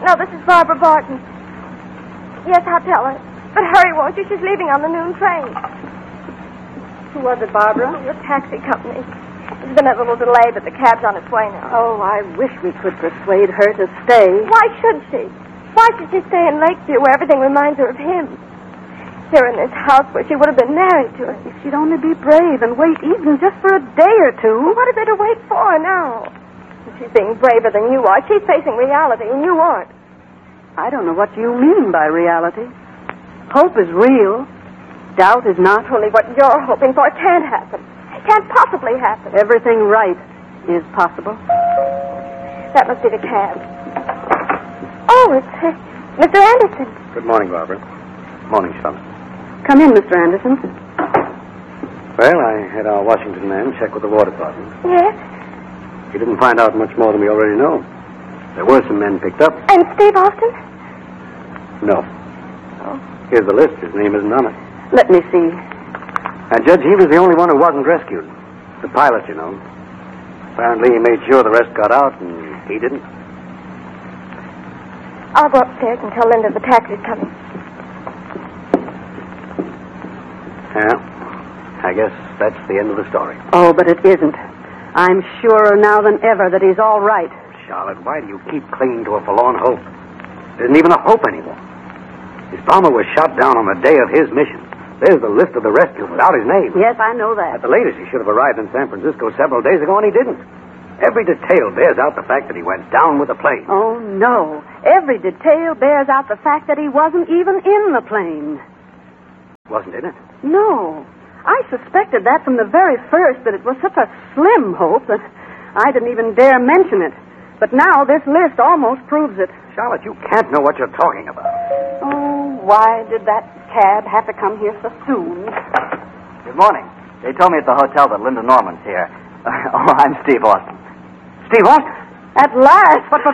No, this is Barbara Barton. Yes, I'll tell her. But hurry, won't you? She's leaving on the noon train. Who was it, Barbara? Oh, your taxi company. There's been a little delay, but the cab's on its way now. Oh, I wish we could persuade her to stay. Why should she? Why should she stay in Lakeview where everything reminds her of him? Here in this house where she would have been married to him. If she'd only be brave and wait even just for a day or two. Well, what is there to wait for now? She's being braver than you are. She's facing reality, and you aren't. I don't know what you mean by reality. Hope is real. Doubt is not. Only what you're hoping for can't happen. It can't possibly happen. Everything right is possible. That must be the cab. Oh, it's Mr. Anderson. Good morning, Barbara. Morning, Charlotte. Come in, Mr. Anderson. Well, I had our Washington man check with the War Department. Yes? He didn't find out much more than we already know. There were some men picked up. And Steve Austin? No. Oh. Here's the list. His name isn't on it. Let me see. And, Judge, he was the only one who wasn't rescued. The pilot, you know. Apparently he made sure the rest got out, and he didn't. I'll go upstairs and tell Linda the taxi's coming. Yeah. I guess that's the end of the story. Oh, but it isn't. I'm surer now than ever that he's all right. Charlotte, why do you keep clinging to a forlorn hope? There isn't even a hope anymore. His bomber was shot down on the day of his mission. There's the list of the rescues without his name. Yes, I know that. At the latest, he should have arrived in San Francisco several days ago, and he didn't. Every detail bears out the fact that he went down with the plane. Oh, no. Every detail bears out the fact that he wasn't even in the plane. Wasn't in it? No. I suspected that from the very first, that it was such a slim hope that I didn't even dare mention it. But now this list almost proves it. Charlotte, you can't know what you're talking about. Oh, why did that cab have to come here so soon? Good morning. They told me at the hotel that Linda Norman's here. Oh, I'm Steve Austin. Steve Austin? At last. But.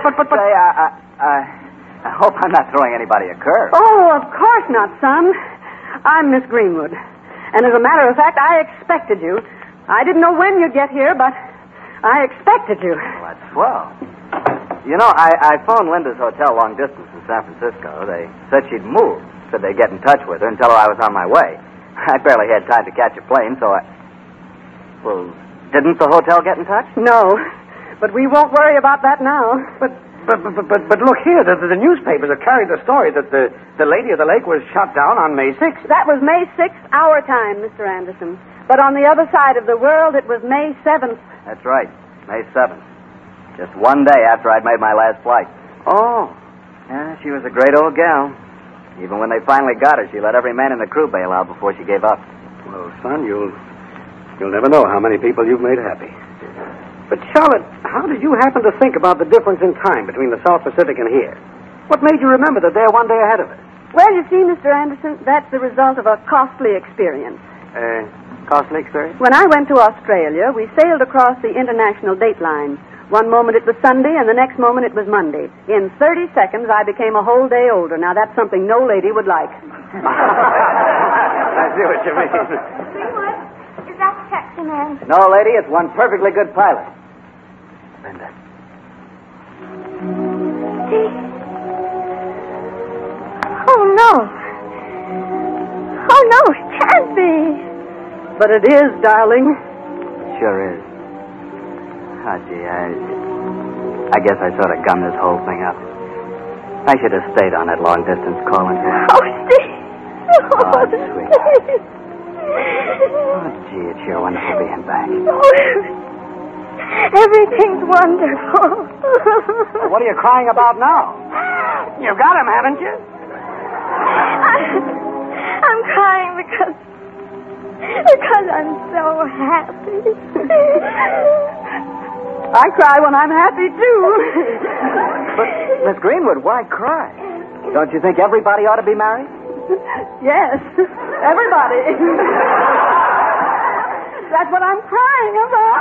I hope I'm not throwing anybody a curve. Oh, of course not, son. I'm Miss Greenwood. And as a matter of fact, I expected you. I didn't know when you'd get here, but I expected you. Well, that's swell. You know, I phoned Linda's hotel long distance in San Francisco. They said she'd moved. Said they'd get in touch with her and tell her I was on my way. I barely had time to catch a plane, so I... Well, didn't the hotel get in touch? No, but we won't worry about that now. But look here. The newspapers have carried the story that the Lady of the Lake was shot down on May 6th. That was May 6th, our time, Mr. Anderson. But on the other side of the world, it was May 7th. That's right, May 7th. Just one day after I'd made my last flight. Oh. Yeah, she was a great old gal. Even when they finally got her, she let every man in the crew bail out before she gave up. Well, son, you'll never know how many people you've made happy. But, Charlotte, how did you happen to think about the difference in time between the South Pacific and here? What made you remember that they're one day ahead of us? Well, you see, Mr. Anderson, that's the result of a costly experience. Costly experience? When I went to Australia, we sailed across the international date line. One moment it was Sunday, and the next moment it was Monday. In 30 seconds, I became a whole day older. Now, that's something no lady would like. I see what you mean. Greenwood, is that the taxi man? No, lady, it's one perfectly good pilot. Linda. Steve. Oh, no. Oh, no, it can't be. But it is, darling. It sure is. Oh, gee, I guess I sort of gummed this whole thing up. I should have stayed on that long-distance calling. Oh, Steve. Oh, sweet. Oh, gee, it's sure wonderful being back. Oh, everything's wonderful. Well, what are you crying about now? You got him, haven't you? I'm crying because I'm so happy. I cry when I'm happy, too. But, Miss Greenwood, why cry? Don't you think everybody ought to be married? Yes, everybody. That's what I'm crying about.